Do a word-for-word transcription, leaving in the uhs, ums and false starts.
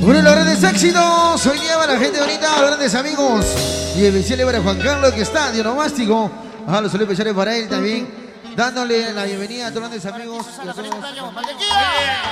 Uno de los grandes éxitos. Hoy día para la gente bonita, los grandes amigos. Y especial para Juan Carlos, que está de onomástico. Ah, los saludos especiales para él también. Dándole la bienvenida a todos los grandes amigos.